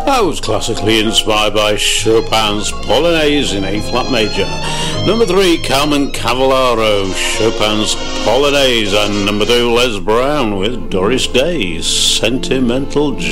I was classically inspired by Chopin's Polonaise in A-flat major. Number 3, Carmen Cavallaro, Chopin's Polonaise. And number 2, Les Brown with Doris Day's Sentimental